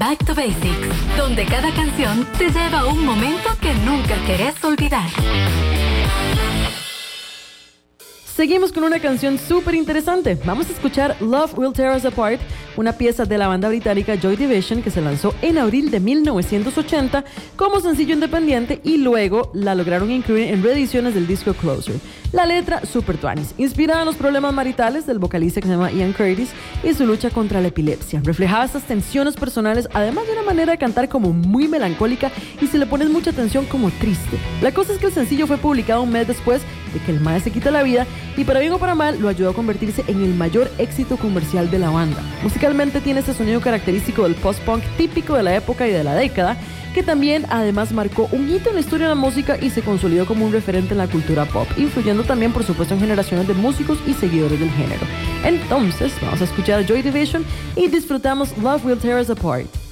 Back to Basics, donde cada canción te lleva a un momento que nunca querés olvidar. Seguimos con una canción súper interesante. Vamos a escuchar Love Will Tear Us Apart, una pieza de la banda británica Joy Division que se lanzó en abril de 1980 como sencillo independiente y luego la lograron incluir en reediciones del disco Closer. La letra, super tuanis, inspirada en los problemas maritales del vocalista que se llama Ian Curtis y su lucha contra la epilepsia. Reflejaba estas tensiones personales, además de una manera de cantar como muy melancólica y si le pones mucha atención como triste. La cosa es que el sencillo fue publicado un mes después de que el mae se quita la vida y para bien o para mal lo ayudó a convertirse en el mayor éxito comercial de la banda. Musicalmente tiene este sonido característico del post-punk típico de la época y de la década, que también además marcó un hito en la historia de la música y se consolidó como un referente en la cultura pop, influyendo también por supuesto en generaciones de músicos y seguidores del género. Entonces vamos a escuchar Joy Division y disfrutamos Love Will Tear Us Apart.